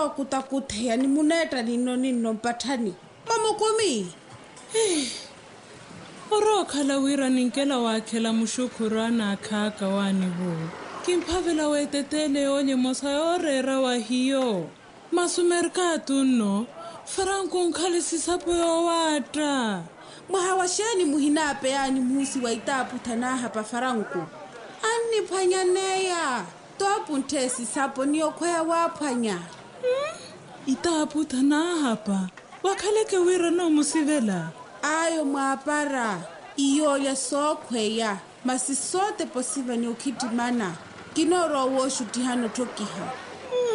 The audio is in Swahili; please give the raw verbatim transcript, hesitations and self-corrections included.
wa kutakuthea ni muneta nino nino mpathani. Mamokomi. Oroka la wira ninkela wakhela mushukurana akhaka wani bo. Kimphavela wetetele onye mosa yorera wa hiyo. Masumerkatu no. Franco nkhale sisapo yo wata. Mwahawashani muhinape yani musi wa itapu tanaha pa Franco. Ani panyaneya. Topu ntesi sapo niyo kwea wapanya. Hmm? Itapu tanaha pa. Wakhaleke wira no musivela. Ayo mwapara. Iyo ya sokweya. Masi sote posiva ni ukitimana. Kinoro wo shutihano tokiha.